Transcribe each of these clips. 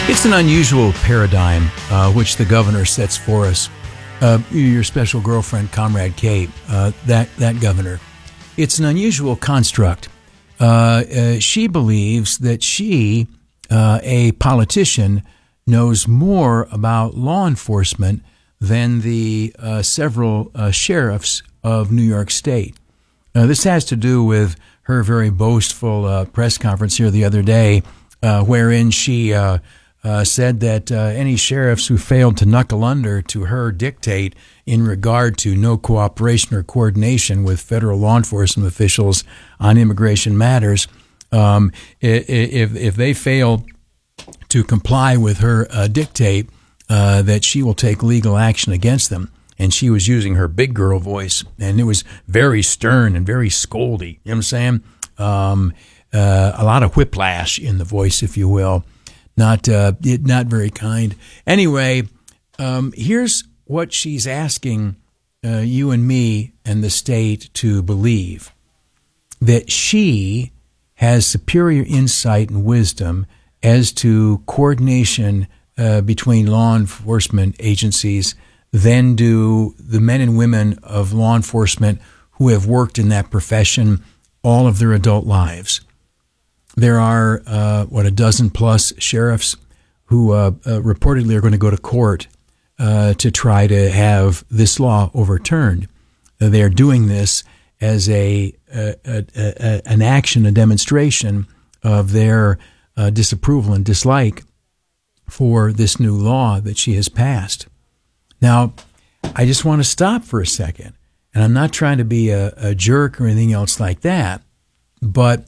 It's an unusual paradigm which the governor sets for us. Your special girlfriend, Comrade Kate, that governor. It's an unusual construct. She believes that she, a politician, knows more about law enforcement than the several sheriffs of New York State. This has to do with her very boastful press conference here the other day, wherein she said that any sheriffs who failed to knuckle under to her dictate in regard to no cooperation or coordination with federal law enforcement officials on immigration matters, if they fail to comply with her dictate, that she will take legal action against them. And she was using her big girl voice, and it was very stern and very scoldy. You know what I'm saying? A lot of whiplash in the voice, if you will. Not very kind. Anyway, here's what she's asking you and me and the state to believe: that she has superior insight and wisdom as to coordination between law enforcement agencies than do the men and women of law enforcement who have worked in that profession all of their adult lives. There are, a dozen plus sheriffs who reportedly are going to go to court to try to have this law overturned. They are doing this as an action, a demonstration of their disapproval and dislike for this new law that she has passed. Now, I just want to stop for a second, and I'm not trying to be a jerk or anything else like that, but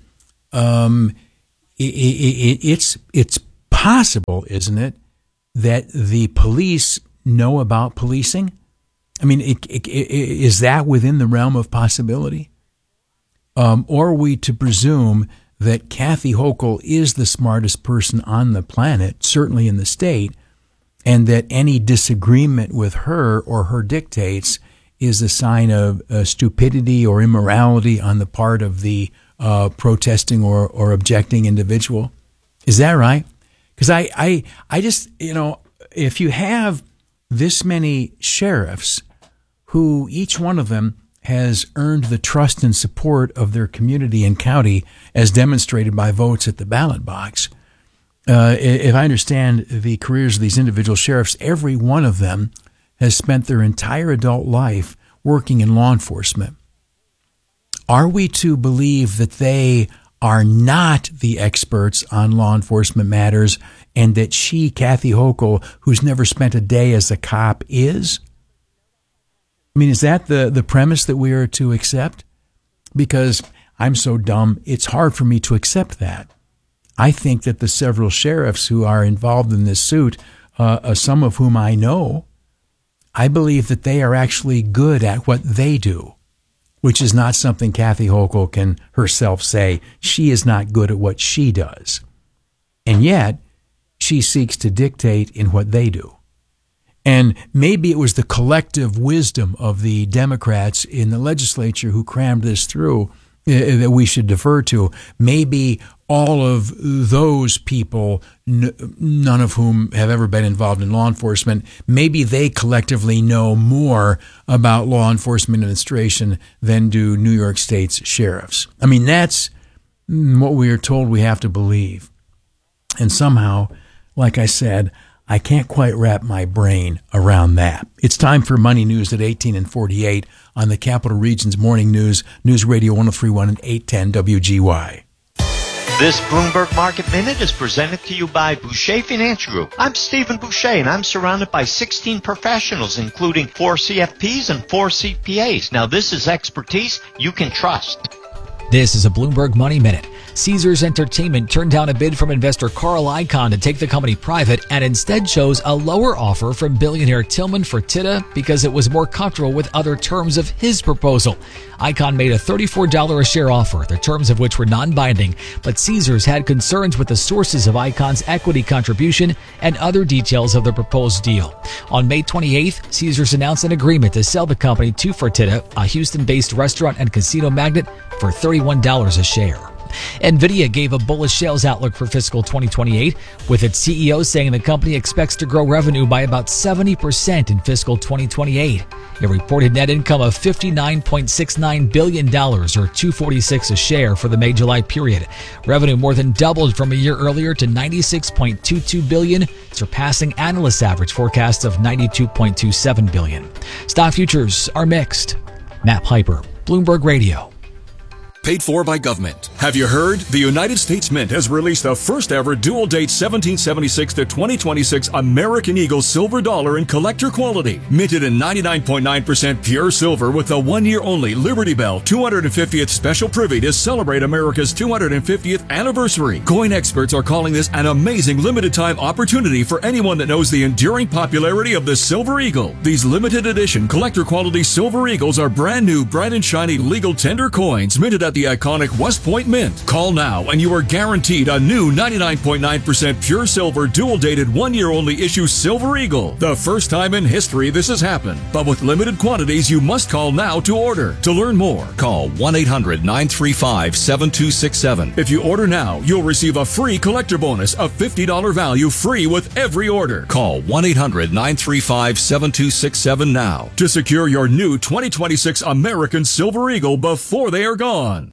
it's possible, isn't it, that the police know about policing? I mean, is that within the realm of possibility? Or are we to presume that Kathy Hochul is the smartest person on the planet, certainly in the state, and that any disagreement with her or her dictates is a sign of stupidity or immorality on the part of the protesting or objecting individual? Is that right? Because I just, if you have this many sheriffs who each one of them has earned the trust and support of their community and county as demonstrated by votes at the ballot box, if I understand the careers of these individual sheriffs, every one of them has spent their entire adult life working in law enforcement. Are we to believe that they are not the experts on law enforcement matters and that she, Kathy Hochul, who's never spent a day as a cop, is? I mean, is that the premise that we are to accept? Because I'm so dumb, it's hard for me to accept that. I think that the several sheriffs who are involved in this suit, some of whom I know, I believe that they are actually good at what they do, which is not something Kathy Hochul can herself say. She is not good at what she does. And yet, she seeks to dictate in what they do. And maybe it was the collective wisdom of the Democrats in the legislature who crammed this through that we should defer to. Maybe all of those people, none of whom have ever been involved in law enforcement, maybe they collectively know more about law enforcement administration than do New York State's sheriffs. I mean, that's what we are told we have to believe. And somehow, like I said, I can't quite wrap my brain around that. It's time for Money News at 18 and 48 on the Capital Region's Morning News, News Radio 103.1 and 810 WGY. This Bloomberg Market Minute is presented to you by Boucher Financial Group. I'm Stephen Boucher, and I'm surrounded by 16 professionals, including 4 CFPs and 4 CPAs. Now, this is expertise you can trust. This is a Bloomberg Money Minute. Caesars Entertainment turned down a bid from investor Carl Icahn to take the company private and instead chose a lower offer from billionaire Tillman Fertitta because it was more comfortable with other terms of his proposal. Icahn made a $34 a share offer, the terms of which were non-binding, but Caesars had concerns with the sources of Icahn's equity contribution and other details of the proposed deal. On May 28th, Caesars announced an agreement to sell the company to Fertitta, a Houston-based restaurant and casino magnate, for $31 a share. NVIDIA gave a bullish sales outlook for fiscal 2028, with its CEO saying the company expects to grow revenue by about 70% in fiscal 2028. It reported net income of $59.69 billion, or $2.46 a share for the May-July period. Revenue more than doubled from a year earlier to $96.22 billion, surpassing analysts' average forecast of $92.27 billion. Stock futures are mixed. Matt Piper, Bloomberg Radio. Paid for by government. Have you heard? The United States Mint has released the first ever dual date 1776 to 2026 American Eagle silver dollar in collector quality. Minted in 99.9% pure silver with the 1 year only Liberty Bell 250th special privy to celebrate America's 250th anniversary. Coin experts are calling this an amazing limited time opportunity for anyone that knows the enduring popularity of the Silver Eagle. These limited edition collector quality Silver Eagles are brand new, bright and shiny legal tender coins minted at the iconic West Point Mint. Call now and you are guaranteed a new 99.9% pure silver dual dated 1 year only issue Silver Eagle. The first time in history this has happened, but with limited quantities you must call now to order. To learn more, call 1-800-935-7267. If you order now, you'll receive a free collector bonus of $50 value free with every order. Call 1-800-935-7267 now to secure your new 2026 American Silver Eagle before they are gone.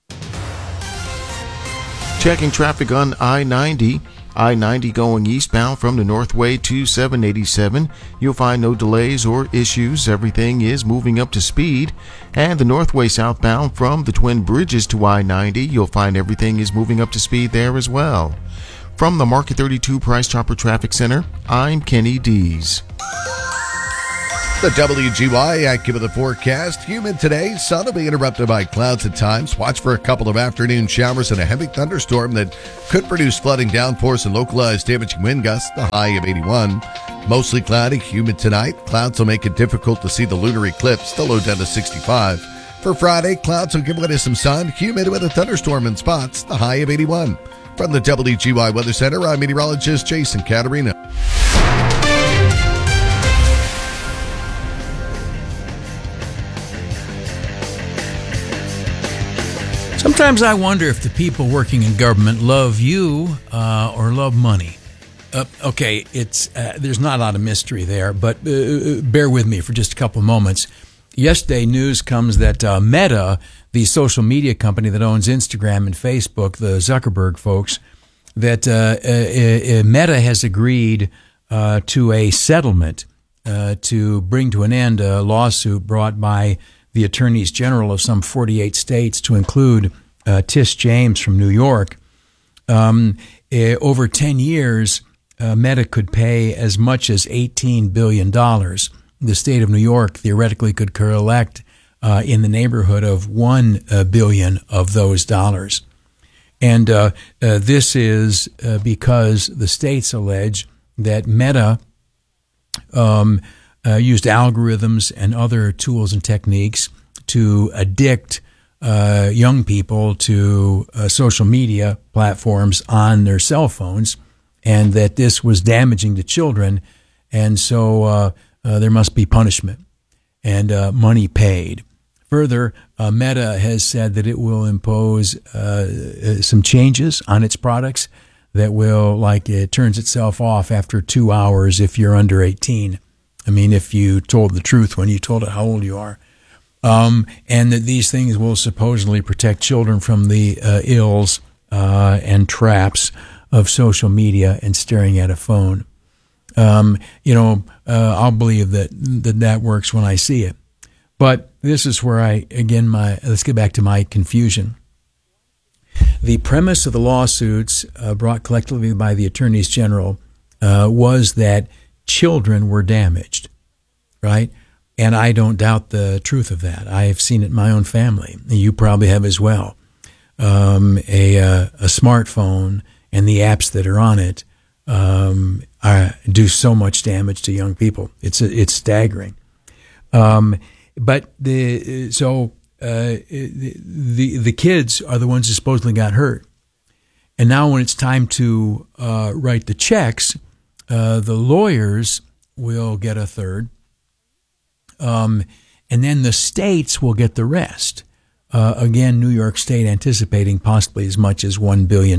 Checking traffic on I-90. I-90 going eastbound from the Northway to 787. You'll find no delays or issues. Everything is moving up to speed. And the Northway southbound from the Twin Bridges to I-90. You'll find everything is moving up to speed there as well. From the Market 32 Price Chopper Traffic Center, I'm Kenny Dees. The WGY AccuWeather forecast. Humid today. Sun will be interrupted by clouds at times. Watch for a couple of afternoon showers and a heavy thunderstorm that could produce flooding, downpours, and localized damaging wind gusts. The high of 81. Mostly cloudy, humid tonight. Clouds will make it difficult to see the lunar eclipse. The low down to 65. For Friday, clouds will give way to some sun. Humid with a thunderstorm in spots. The high of 81. From the WGY Weather Center, I'm meteorologist Jason Caterina. Sometimes I wonder if the people working in government love you or love money. Okay, it's there's not a lot of mystery there, but bear with me for just a couple of moments. Yesterday, news comes that Meta, the social media company that owns Instagram and Facebook, the Zuckerberg folks, that Meta has agreed to a settlement to bring to an end a lawsuit brought by the attorneys general of some 48 states, to include Tish James from New York. Over 10 years, Meta could pay as much as $18 billion. The state of New York theoretically could collect in the neighborhood of $1 billion of those dollars. And this is because the states allege that Meta used algorithms and other tools and techniques to addict young people to social media platforms on their cell phones, and that this was damaging to children, and so there must be punishment and money paid. Further, Meta has said that it will impose some changes on its products that will, like, it turns itself off after 2 hours if you're under 18. I mean, if you told the truth when you told it how old you are. And that these things will supposedly protect children from the ills and traps of social media and staring at a phone. I'll believe that works when I see it. But this is where let's get back to my confusion. The premise of the lawsuits brought collectively by the attorneys general was that children were damaged, right? And I don't doubt the truth of that. I have seen it in my own family. You probably have as well. A smartphone and the apps that are on it do so much damage to young people. It's staggering. But the kids are the ones who supposedly got hurt. And now when it's time to write the checks, the lawyers will get a third, and then the states will get the rest. Again, New York State anticipating possibly as much as $1 billion.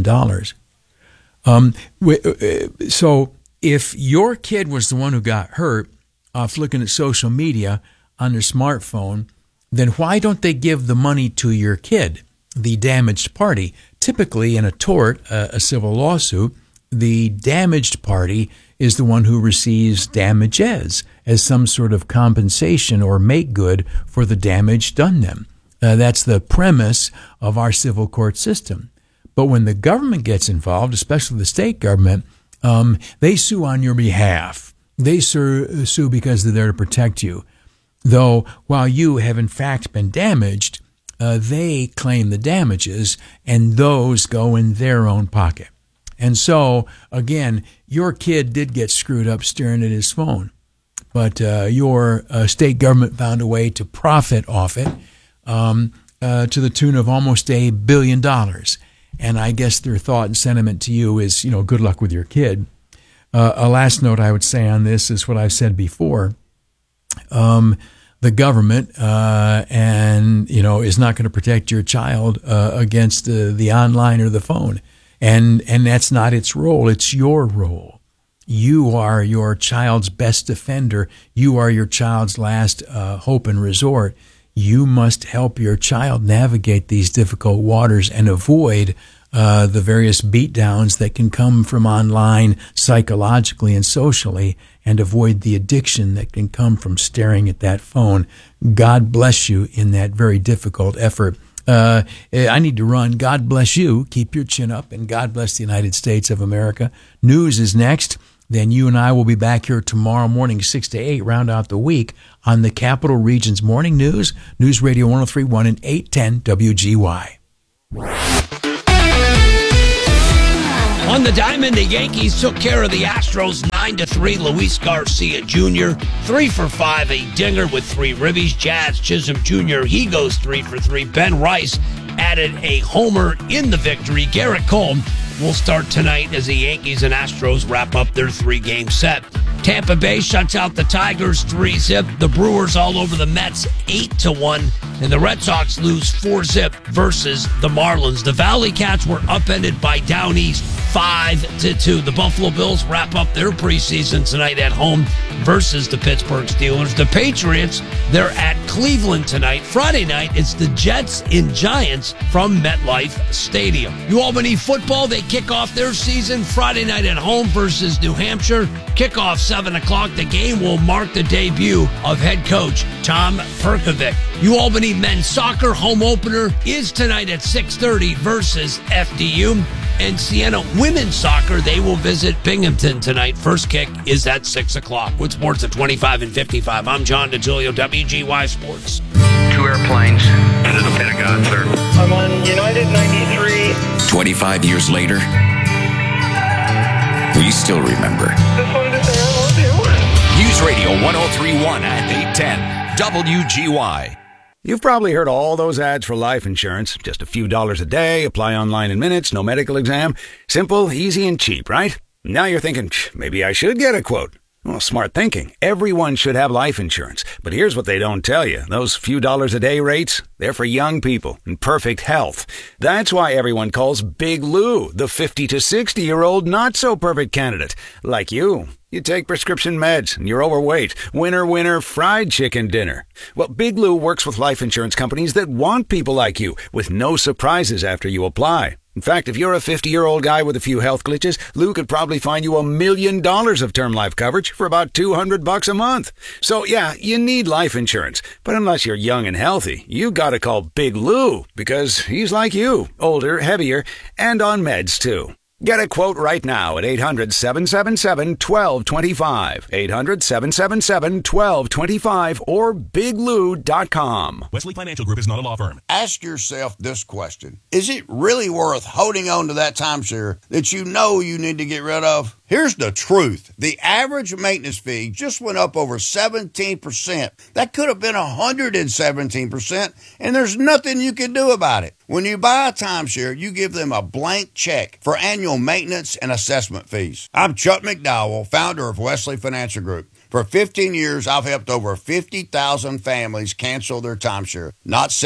So if your kid was the one who got hurt off looking at social media on their smartphone, then why don't they give the money to your kid, the damaged party? Typically, in a tort, a civil lawsuit, the damaged party is the one who receives damages as some sort of compensation or make good for the damage done them. That's the premise of our civil court system. But when the government gets involved, especially the state government, they sue on your behalf. They sue because they're there to protect you. Though, while you have in fact been damaged, they claim the damages, and those go in their own pocket. And so, again, your kid did get screwed up staring at his phone, but your state government found a way to profit off it to the tune of almost $1 billion. And I guess their thought and sentiment to you is, good luck with your kid. A last note I would say on this is what I've said before. The government is not going to protect your child against the online or the phone. And that's not its role. It's your role. You are your child's best defender. You are your child's last hope and resort. You must help your child navigate these difficult waters and avoid the various beatdowns that can come from online psychologically and socially, and avoid the addiction that can come from staring at that phone. God bless you in that very difficult effort. I need to run. God bless you. Keep your chin up, and God bless the United States of America. News is next. Then you and I will be back here tomorrow morning, 6 to 8, round out the week on the Capital Region's Morning News, News Radio 103.1 and 810 WGY. On the diamond, the Yankees took care of the Astros 9-3. Luis Garcia Jr., 3 for 5, a dinger with 3 ribbies. Jazz Chisholm Jr., he goes 3 for 3. Ben Rice added a homer in the victory. Garrett Cole will start tonight as the Yankees and Astros wrap up their 3-game set. Tampa Bay shuts out the Tigers 3-0. The Brewers all over the Mets 8-1. And the Red Sox lose 4-0 versus the Marlins. The Valley Cats were upended by Down East 5-2. The Buffalo Bills wrap up their preseason tonight at home versus the Pittsburgh Steelers. The Patriots, they're at Cleveland tonight. Friday night, it's the Jets and Giants from MetLife Stadium. New Albany football, they kick off their season Friday night at home versus New Hampshire. Kickoff 7 o'clock. The game will mark the debut of head coach Tom Perkovic. New Albany men's soccer home opener is tonight at 6:30 versus FDU. And Siena women's soccer, they will visit Binghamton tonight. First kick is at 6 o'clock. With sports at 25 and 55, I'm John DeGilio, WGY Sports. 2 airplanes into the Pentagon, sir. I'm on United 93. 25 years later, we still remember. Just wanted to say I love you. News Radio 103.1 and 810 WGY. You've probably heard all those ads for life insurance. Just a few dollars a day, apply online in minutes, no medical exam. Simple, easy, and cheap, right? Now you're thinking, maybe I should get a quote. Well, smart thinking. Everyone should have life insurance. But here's what they don't tell you. Those few dollars a day rates, they're for young people in perfect health. That's why everyone calls Big Lou the 50 to 60-year-old not-so-perfect candidate. Like you. You take prescription meds and you're overweight. Winner, winner, fried chicken dinner. Well, Big Lou works with life insurance companies that want people like you with no surprises after you apply. In fact, if you're a 50-year-old guy with a few health glitches, Lou could probably find you $1 million of term life coverage for about $200 a month. So yeah, you need life insurance. But unless you're young and healthy, you gotta call Big Lou because he's like you, older, heavier, and on meds too. Get a quote right now at 800-777-1225. 800-777-1225 or biglou.com. Wesley Financial Group is not a law firm. Ask yourself this question. Is it really worth holding on to that timeshare that you know you need to get rid of? Here's the truth. The average maintenance fee just went up over 17%. That could have been 117%, and there's nothing you can do about it. When you buy a timeshare, you give them a blank check for annual maintenance and assessment fees. I'm Chuck McDowell, founder of Wesley Financial Group. For 15 years, I've helped over 50,000 families cancel their timeshare. Not sell it,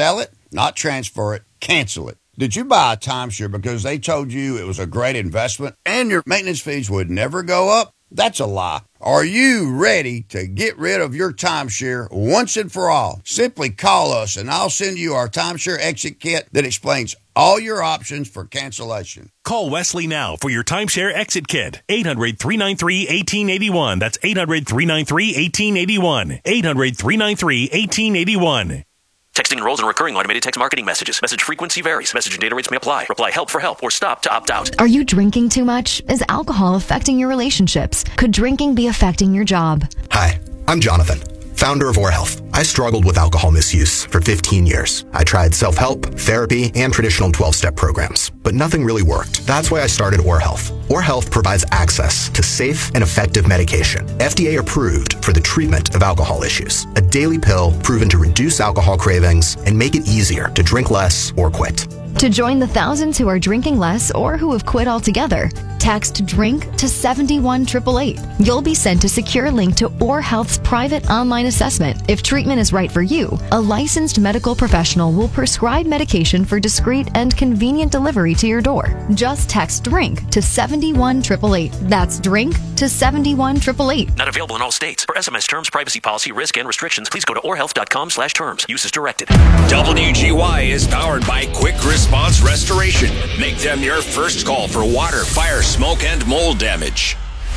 not transfer it, cancel it. Did you buy a timeshare because they told you it was a great investment and your maintenance fees would never go up? That's a lie. Are you ready to get rid of your timeshare once and for all? Simply call us and I'll send you our timeshare exit kit that explains all your options for cancellation. Call Wesley now for your timeshare exit kit. 800-393-1881. That's 800-393-1881. 800-393-1881. Texting enrolls in recurring automated text marketing messages. Message frequency varies. Message and data rates may apply. Reply help for help or stop to opt out. Are you drinking too much? Is alcohol affecting your relationships? Could drinking be affecting your job? Hi, I'm Jonathan, founder of OR Health. I struggled with alcohol misuse for 15 years. I tried self-help, therapy, and traditional 12-step programs, but nothing really worked. That's why I started OR Health. OR Health provides access to safe and effective medication, FDA approved for the treatment of alcohol issues. A daily pill proven to reduce alcohol cravings and make it easier to drink less or quit. To join the thousands who are drinking less or who have quit altogether, text DRINK to 71888. You'll be sent a secure link to OR Health's private online assessment. If treatment is right for you, a licensed medical professional will prescribe medication for discreet and convenient delivery to your door. Just text DRINK to 71888. That's DRINK to 71888. Not available in all states. For SMS terms, privacy policy, risk, and restrictions, please go to orhealth.com/terms. Use as directed. WGY is powered by Quick Response Restoration. Make them your first call for water, fire, smoke, and mold damage.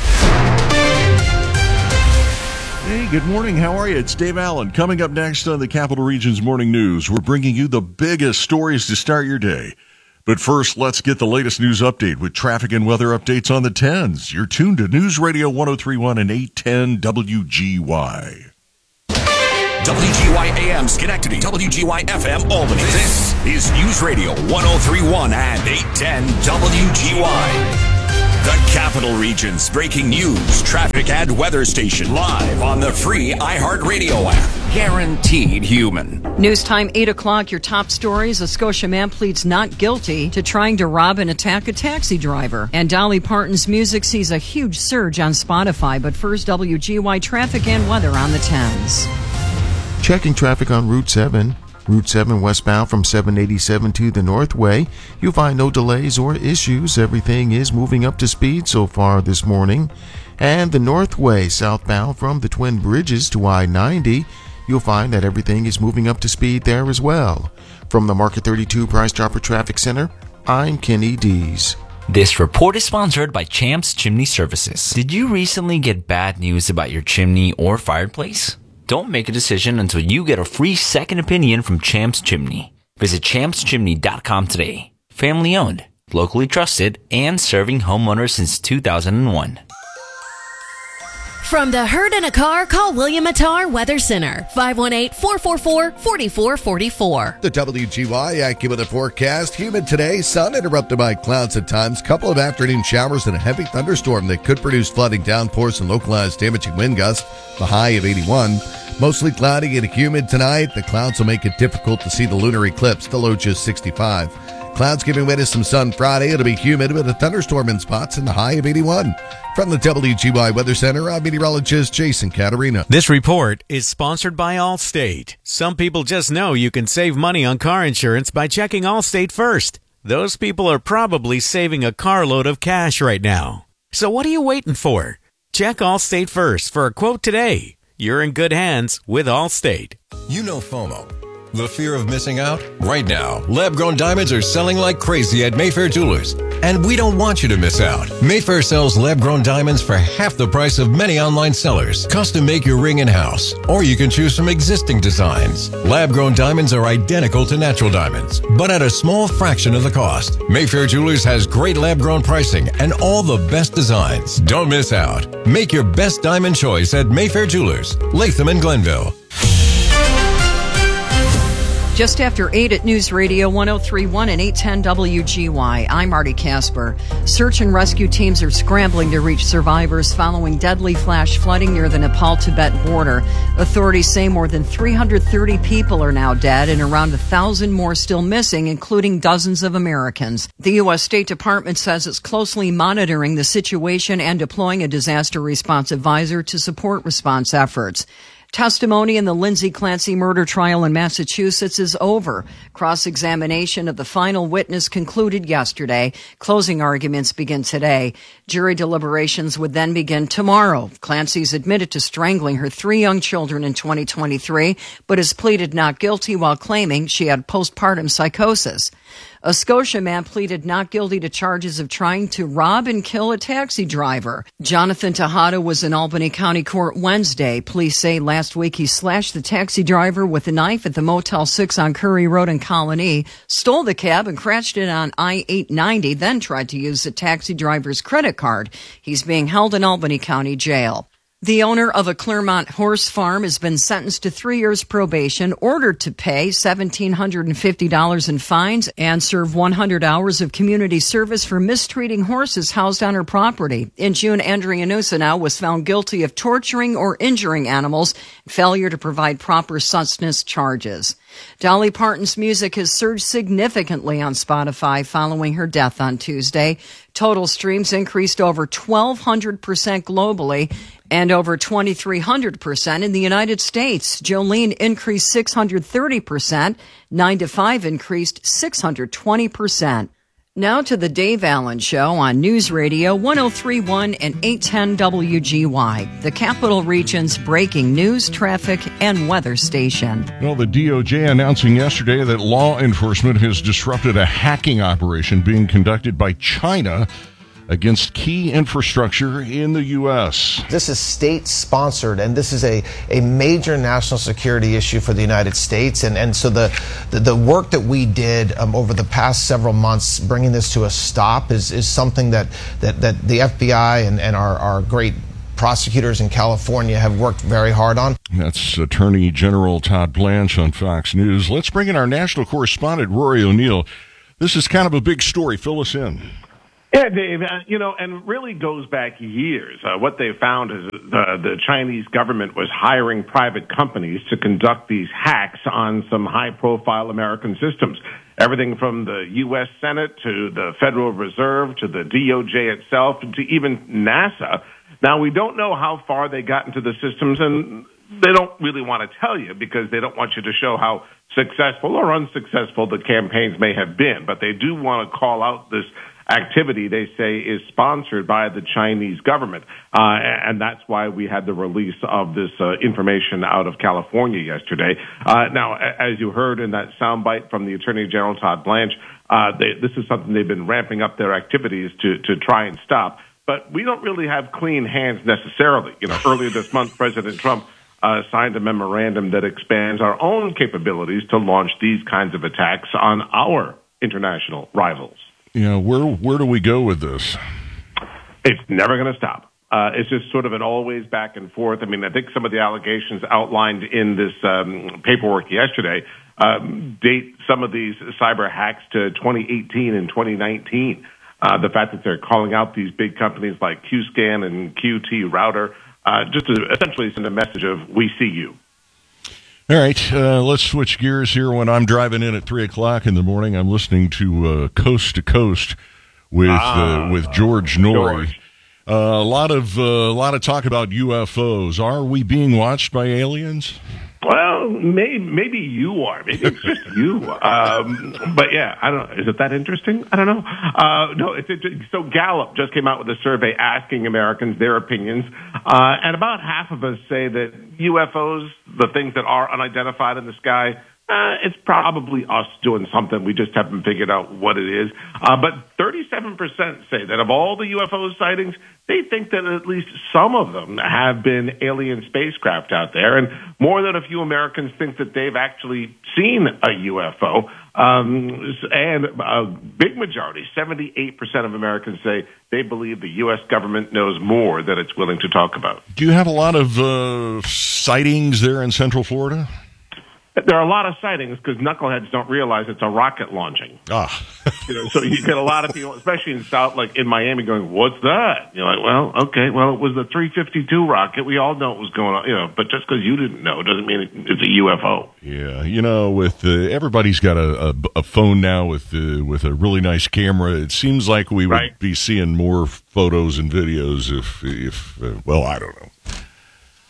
Hey, good morning. How are you? It's Dave Allen. Coming up next on the Capital Region's Morning News, we're bringing you the biggest stories to start your day. But first, let's get the latest news update with traffic and weather updates on the 10s. You're tuned to News Radio 103.1 and 810 WGY. WGY AM Schenectady, WGY FM Albany. This is News Radio 103.1 and 810 WGY. The Capital Region's breaking news, traffic, and weather station live on the free iHeartRadio app. Guaranteed human. News time, 8 o'clock. Your top stories. A Scotiaman pleads not guilty to trying to rob and attack a taxi driver. And Dolly Parton's music sees a huge surge on Spotify. But first, WGY traffic and weather on the 10s. Checking traffic on Route 7. Route 7 westbound from 787 to the Northway. You'll find no delays or issues. Everything is moving up to speed so far this morning. And the Northway southbound from the Twin Bridges to I-90. You'll find that everything is moving up to speed there as well. From the Market 32 Price Chopper Traffic Center, I'm Kenny Dees. This report is sponsored by Champs Chimney Services. Did you recently get bad news about your chimney or fireplace? Don't make a decision until you get a free second opinion from Champs Chimney. Visit champschimney.com today. Family owned, locally trusted, and serving homeowners since 2001. From the hurt in a car, call William Attar Weather Center, 518-444-4444. The WGY AccuWeather forecast. Humid today, sun interrupted by clouds at times. Couple of afternoon showers and a heavy thunderstorm that could produce flooding, downpours, and localized damaging wind gusts. The high of 81. Mostly cloudy and humid tonight. The clouds will make it difficult to see the lunar eclipse. The low just 65. Clouds giving way to some sun Friday. It'll be humid with a thunderstorm in spots and the high of 81. From the WGY Weather Center, I'm meteorologist Jason Caterina. This report is sponsored by Allstate. Some people just know you can save money on car insurance by checking Allstate first. Those people are probably saving a carload of cash right now. So what are you waiting for? Check Allstate first for a quote today. You're in good hands with Allstate. You know FOMO, the fear of missing out? Right now, lab-grown diamonds are selling like crazy at Mayfair Jewelers. And we don't want you to miss out. Mayfair sells lab-grown diamonds for half the price of many online sellers. Custom make your ring in-house, or you can choose from existing designs. Lab-grown diamonds are identical to natural diamonds, but at a small fraction of the cost. Mayfair Jewelers has great lab-grown pricing and all the best designs. Don't miss out. Make your best diamond choice at Mayfair Jewelers, Latham and Glenville. Just after 8 at News Radio 103.1 and 810 WGY, I'm Marty Casper. Search and rescue teams are scrambling to reach survivors following deadly flash flooding near the Nepal-Tibet border. Authorities say more than 330 people are now dead and around 1,000 more still missing, including dozens of Americans. The U.S. State Department says it's closely monitoring the situation and deploying a disaster response advisor to support response efforts. Testimony in the Lindsay Clancy murder trial in Massachusetts is over. Cross-examination of the final witness concluded yesterday. Closing arguments begin today. Jury deliberations would then begin tomorrow. Clancy's admitted to strangling her 3 young children in 2023, but has pleaded not guilty while claiming she had postpartum psychosis. A Scotia man pleaded not guilty to charges of trying to rob and kill a taxi driver. Jonathan Tejada was in Albany County Court Wednesday. Police say last week he slashed the taxi driver with a knife at the Motel 6 on Curry Road in Colony, stole the cab and crashed it on I-890, then tried to use the taxi driver's credit card. He's being held in Albany County Jail. The owner of a Claremont horse farm has been sentenced to 3 years probation, ordered to pay $1,750 in fines and serve 100 hours of community service for mistreating horses housed on her property. In June, Andrea Nusinow was found guilty of torturing or injuring animals and failure to provide proper sustenance charges. Dolly Parton's music has surged significantly on Spotify following her death on Tuesday. Total streams increased over 1,200% globally and over 2,300% in the United States. Jolene increased 630%. 9 to 5 increased 620%. Now to the Dave Allen Show on News Radio 103.1 and 810 WGY, the Capital Region's breaking news, traffic, and weather station. Well, the DOJ announcing yesterday that law enforcement has disrupted a hacking operation being conducted by China against key infrastructure in the U.S. This is state-sponsored, and this is a major national security issue for the United States. And so the work that we did over the past several months, bringing this to a stop, is something that the FBI and our great prosecutors in California have worked very hard on. That's Attorney General Todd Blanche on Fox News. Let's bring in our national correspondent, Rory O'Neill. This is kind of a big story. Fill us in. Yeah, Dave, and really goes back years. What they found is the Chinese government was hiring private companies to conduct these hacks on some high-profile American systems. Everything from the U.S. Senate to the Federal Reserve to the DOJ itself to even NASA. Now, we don't know how far they got into the systems, and they don't really want to tell you because they don't want you to show how successful or unsuccessful the campaigns may have been. But they do want to call out this activity they say is sponsored by the Chinese government. And that's why we had the release of this information out of California yesterday. Now, as you heard in that soundbite from the Attorney General, Todd Blanche, this is something they've been ramping up their activities to try and stop. But we don't really have clean hands necessarily. Earlier this month, President Trump signed a memorandum that expands our own capabilities to launch these kinds of attacks on our international rivals. Where do we go with this? It's never going to stop. It's just sort of an always back and forth. I mean, I think some of the allegations outlined in this paperwork yesterday date some of these cyber hacks to 2018 and 2019. The fact that they're calling out these big companies like QScan and QT Router, just to essentially send a message of, we see you. All right, let's switch gears here. When I'm driving in at 3 o'clock in the morning, I'm listening to Coast to Coast with George Norrie. A lot of talk about UFOs. Are we being watched by aliens? Well, maybe you are. Maybe it's just you. But yeah, I don't know. Is it that interesting? I don't know. No, so Gallup just came out with a survey asking Americans their opinions. And about half of us say that UFOs, the things that are unidentified in the sky, it's probably us doing something. We just haven't figured out what it is. But 37% say that of all the UFO sightings, they think that at least some of them have been alien spacecraft out there. And more than a few Americans think that they've actually seen a UFO. And a big majority, 78% of Americans say they believe the U.S. government knows more than it's willing to talk about. Do you have a lot of sightings there in Central Florida? There are a lot of sightings because knuckleheads don't realize it's a rocket launching. So you get a lot of people, especially in South, like in Miami, going, "What's that?" You're like, "Well, okay, well, it was the 352 rocket. We all know what was going on, but just because you didn't know doesn't mean it's a UFO." Yeah, with everybody's got a phone now with a really nice camera. It seems like we would be seeing more photos and videos if I don't know.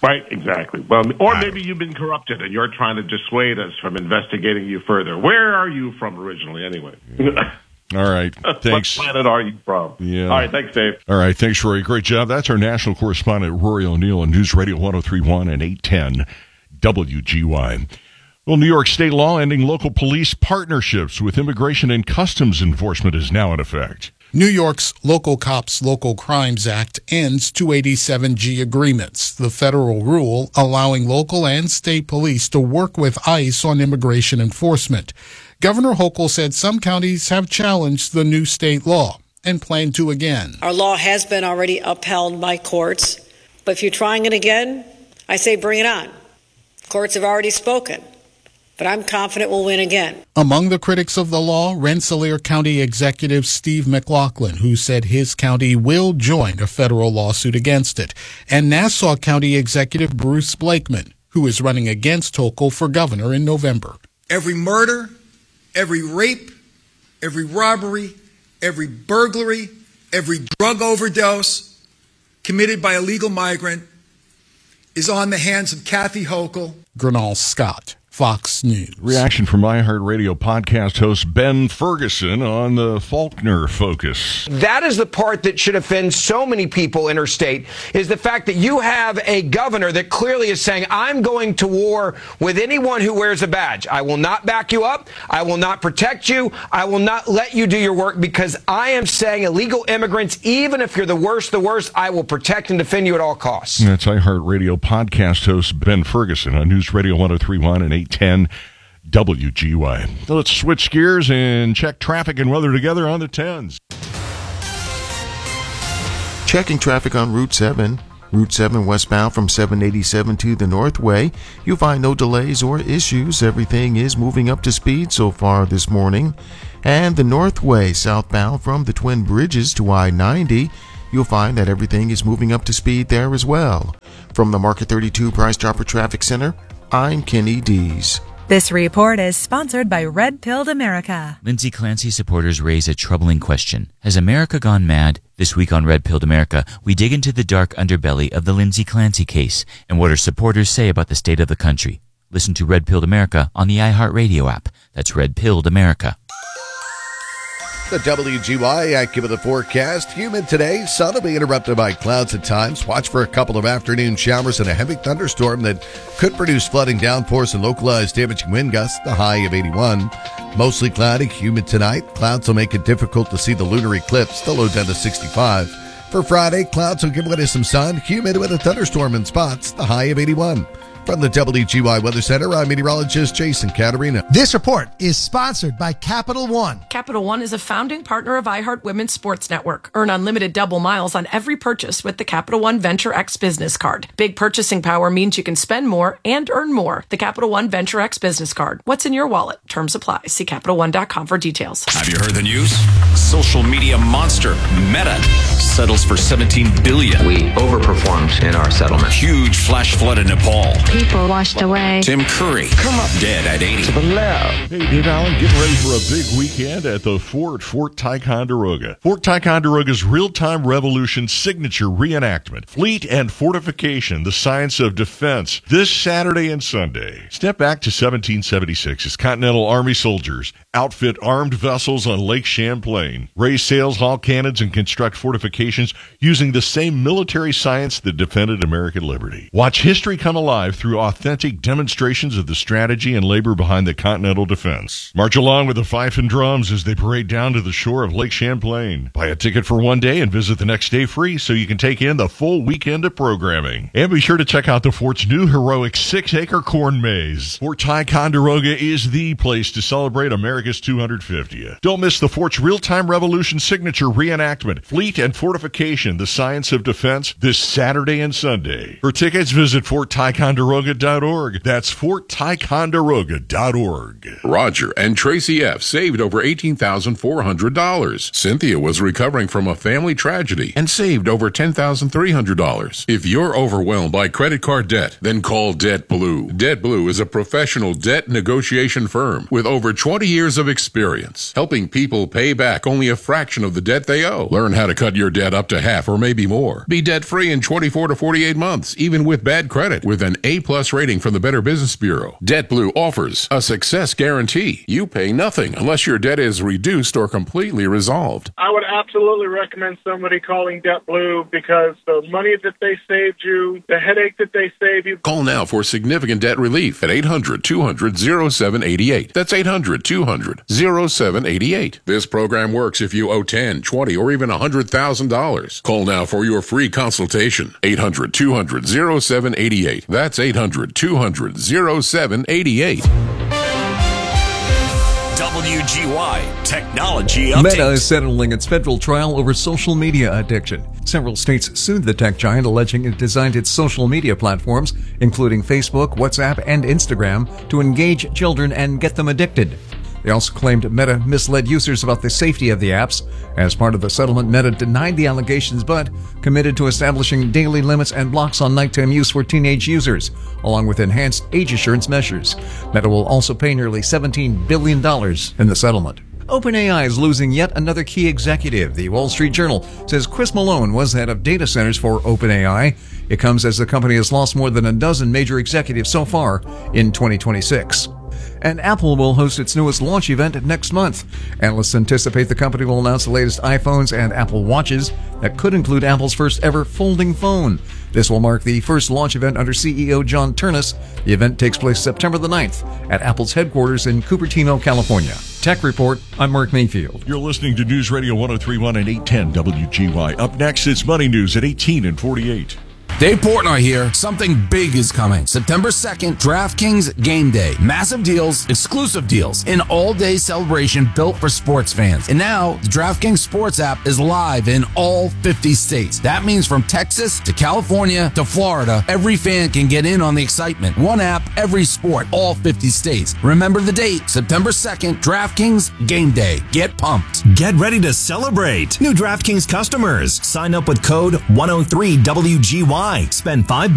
Right, exactly. Well, or maybe you've been corrupted and you're trying to dissuade us from investigating you further. Where are you from originally, anyway? All right. Thanks. What planet are you from? Yeah. All right. Thanks, Dave. All right. Thanks, Rory. Great job. That's our national correspondent, Rory O'Neill, on News Radio 103.1 and 810 WGY. Well, New York state law ending local police partnerships with Immigration and Customs Enforcement is now in effect. New York's Local Cops Local Crimes Act ends 287G agreements, the federal rule allowing local and state police to work with ICE on immigration enforcement. Governor Hochul said some counties have challenged the new state law and plan to again. Our law has been already upheld by courts, but if you're trying it again, I say bring it on. Courts have already spoken. But I'm confident we'll win again. Among the critics of the law, Rensselaer County Executive Steve McLaughlin, who said his county will join a federal lawsuit against it, and Nassau County Executive Bruce Blakeman, who is running against Hochul for governor in November. Every murder, every rape, every robbery, every burglary, every drug overdose committed by a legal migrant is on the hands of Kathy Hochul. Gernal Scott, Fox News. Reaction from iHeartRadio podcast host Ben Ferguson on the Faulkner focus. That is the part that should offend so many people interstate, is the fact that you have a governor that clearly is saying, I'm going to war with anyone who wears a badge. I will not back you up. I will not protect you. I will not let you do your work because I am saying illegal immigrants, even if you're the worst, I will protect and defend you at all costs. That's iHeartRadio podcast host Ben Ferguson on News Radio 103.1 and 810 WGY. So let's switch gears and check traffic and weather together on the 10s. Checking traffic on Route 7. Route 7 westbound from 787 to the Northway. You'll find no delays or issues. Everything is moving up to speed so far this morning. And the Northway southbound from the Twin Bridges to I-90. You'll find that everything is moving up to speed there as well. From the Market 32 Price Dropper Traffic Center, I'm Kenny Dees. This report is sponsored by Red Pilled America. Lindsay Clancy supporters raise a troubling question. Has America gone mad? This week on Red Pilled America, we dig into the dark underbelly of the Lindsay Clancy case and what her supporters say about the state of the country. Listen to Red Pilled America on the iHeartRadio app. That's Red Pilled America. The WGY Accurate forecast. Humid today. Sun will be interrupted by clouds at times. Watch for a couple of afternoon showers and a heavy thunderstorm that could produce flooding downpours and localized damaging wind gusts. The high of 81. Mostly cloudy, humid tonight. Clouds will make it difficult to see the lunar eclipse. The low down to 65. For Friday, clouds will give way to some sun. Humid with a thunderstorm in spots. The high of 81. From the WGY Weather Center, I'm meteorologist Jason Caterina. This report is sponsored by Capital One. Capital One is a founding partner of iHeart Women's Sports Network. Earn unlimited double miles on every purchase with the Capital One Venture X Business Card. Big purchasing power means you can spend more and earn more. The Capital One Venture X Business Card. What's in your wallet? Terms apply. See CapitalOne.com for details. Have you heard the news? Social media monster Meta settles for $17 billion. We overperformed in our settlement. Huge flash flood in Nepal. People washed away. Tim Curry, dead at 80. To the left. Hey, Dave Allen, getting ready for a big weekend at the Fort Ticonderoga. Fort Ticonderoga's real-time revolution signature reenactment, Fleet and Fortification, the Science of Defense, this Saturday and Sunday. Step back to 1776 as Continental Army soldiers outfit armed vessels on Lake Champlain, raise sails, haul cannons, and construct fortifications using the same military science that defended American liberty. Watch history come alive through authentic demonstrations of the strategy and labor behind the Continental Defense. March along with the fife and drums as they parade down to the shore of Lake Champlain. Buy a ticket for one day and visit the next day free so you can take in the full weekend of programming. And be sure to check out the fort's new heroic 6-acre corn maze. Fort Ticonderoga is the place to celebrate America's 250th. Don't miss the fort's real-time revolution signature reenactment, Fleet and Fortification, the Science of Defense, this Saturday and Sunday. For tickets, visit Fort Ticonderoga FortTiconderoga.org. That's FortTiconderoga.org. Roger and Tracy F. saved over $18,400. Cynthia was recovering from a family tragedy and saved over $10,300. If you're overwhelmed by credit card debt, then call Debt Blue. Debt Blue is a professional debt negotiation firm with over 20 years of experience, helping people pay back only a fraction of the debt they owe. Learn how to cut your debt up to half or maybe more. Be debt-free in 24 to 48 months, even with bad credit, with an A-plus rating from the Better Business Bureau. Debt Blue offers a success guarantee. You pay nothing unless your debt is reduced or completely resolved. I would absolutely recommend somebody calling Debt Blue because the money that they saved you, the headache that they saved you. Call now for significant debt relief at 800-200-0788. That's 800-200-0788. This program works if you owe $10, $20, or even $100,000. Call now for your free consultation. 800-200-0788. That's 800-200-0788. WGY Technology Update. Meta is settling its federal trial over social media addiction. Several states sued the tech giant, alleging it designed its social media platforms, including Facebook, WhatsApp, and Instagram, to engage children and get them addicted. They also claimed Meta misled users about the safety of the apps. As part of the settlement, Meta denied the allegations but committed to establishing daily limits and blocks on nighttime use for teenage users, along with enhanced age assurance measures. Meta will also pay nearly $17 billion in the settlement. OpenAI is losing yet another key executive. The Wall Street Journal says Chris Malone was head of data centers for OpenAI. It comes as the company has lost more than a dozen major executives so far in 2026. And Apple will host its newest launch event next month. Analysts anticipate the company will announce the latest iPhones and Apple Watches that could include Apple's first ever folding phone. This will mark the first launch event under CEO John Ternus. The event takes place September the 9th at Apple's headquarters in Cupertino, California. Tech Report, I'm Mark Mayfield. You're listening to News Radio 103.1 and 810 WGY. Up next, it's Money News at 18 and 48. Dave Portnoy here. Something big is coming. September 2nd, DraftKings Game Day. Massive deals, exclusive deals, an all-day celebration built for sports fans. And now, the DraftKings Sports app is live in all 50 states. That means from Texas to California to Florida, every fan can get in on the excitement. One app, every sport, all 50 states. Remember the date, September 2nd, DraftKings Game Day. Get pumped. Get ready to celebrate. New DraftKings customers. Sign up with code 103WGY. Spend $5